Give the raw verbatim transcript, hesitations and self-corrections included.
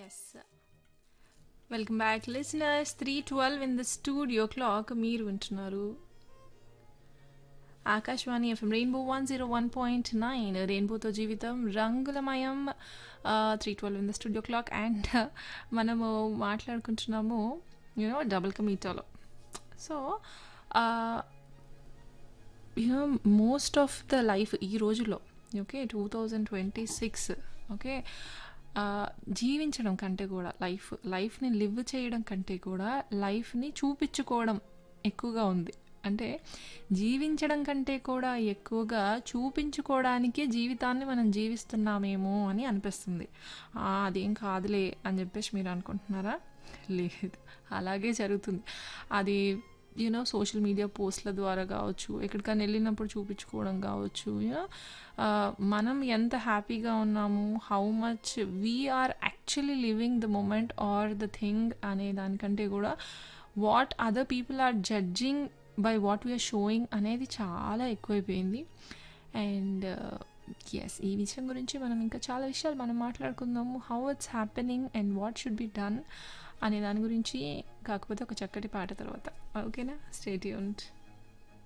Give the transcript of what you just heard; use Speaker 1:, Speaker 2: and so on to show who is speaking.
Speaker 1: Yes welcome back listeners. Three twelve in the studio clock. మీరు వింటున్నారు Akashvani FM rainbow one zero one point nine. రెయిన్బోతో జీవితం రంగులమయం. Three twelve in the studio clock. And మనము మాట్లాడుకుంటున్నాము you know double కమీటాలో. So you know most of the life ఈ రోజుల్లో okay two thousand twenty six okay జీవించడం కంటే కూడా లైఫ్ లైఫ్ని లివ్ చేయడం కంటే కూడా లైఫ్ని చూపించుకోవడం ఎక్కువగా ఉంది. అంటే జీవించడం కంటే కూడా ఎక్కువగా చూపించుకోవడానికే జీవితాన్ని మనం జీవిస్తున్నామేమో అని అనిపిస్తుంది. అదేం కాదులే అని చెప్పేసి మీరు అనుకుంటున్నారా? లేదు, అలాగే జరుగుతుంది. అది యూనో సోషల్ మీడియా పోస్ట్ల ద్వారా కావచ్చు, ఎక్కడికైనా వెళ్ళినప్పుడు చూపించుకోవడం కావచ్చు. యూనో మనం ఎంత హ్యాపీగా ఉన్నాము, how much we are actually living the moment are the thing అనే దానికంటే కూడా what other people are judging by what we are sowing అనేది చాలా ఎక్కువైపోయింది. అండ్ ఎస్, ఈ విషయం గురించి మనం ఇంకా చాలా విషయాలు మనం మాట్లాడుకుందాము. How it's happening and what should be done అనే దాని గురించి, కాకపోతే ఒక చక్కటి పాట తర్వాత. ఓకేనా? Stay tuned.